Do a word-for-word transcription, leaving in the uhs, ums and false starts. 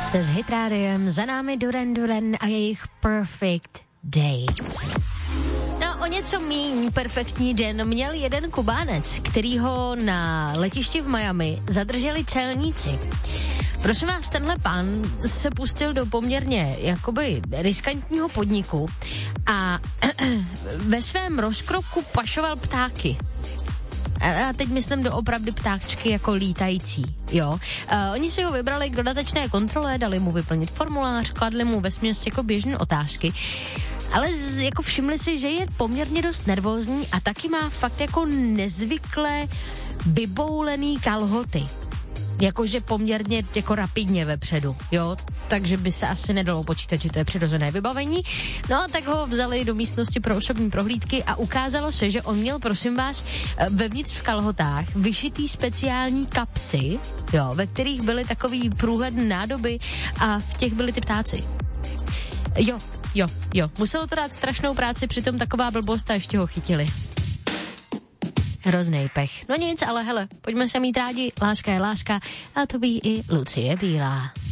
Jste s Hit Rádiem, za námi Duran Duran a jejich Perfect Day. No, o něco míň perfektní den měl jeden Kubánec, který ho na letišti v Miami zadrželi celníci. Prosím vás, tenhle pán se pustil do poměrně jakoby riskantního podniku a ve svém rozkroku pašoval ptáky. A teď myslím doopravdy ptáčky jako lítající, jo. Uh, oni si ho vybrali k dodatečné kontrole, dali mu vyplnit formulář, kladli mu vesměs jako běžné otázky, ale z, jako všimli si, že je poměrně dost nervózní a taky má fakt jako nezvykle vyboulený kalhoty. Jakože poměrně jako rapidně vepředu, jo, takže by se asi nedalo počítat, že to je přirozené vybavení. No, tak ho vzali do místnosti pro osobní prohlídky a ukázalo se, že on měl, prosím vás, vevnitř v kalhotách vyšitý speciální kapsy, jo, ve kterých byly takový průhledné nádoby a v těch byly ty ptáci. Jo, jo, jo, muselo to dát strašnou práci, přitom taková blbost a ještě ho chytili. Hroznej pech. No nic, ale hele, pojďme se mít rádi, láska je láska a to ví i Lucie Bílá.